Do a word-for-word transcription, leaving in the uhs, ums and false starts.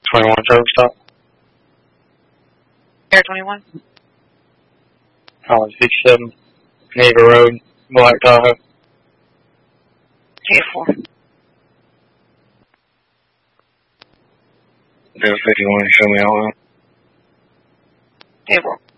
twenty-one truck stop. Air twenty-one. College fifty-seven, Neva Road, Black Tahoe. Air four. Bill fifty-one, show me all that. Air four.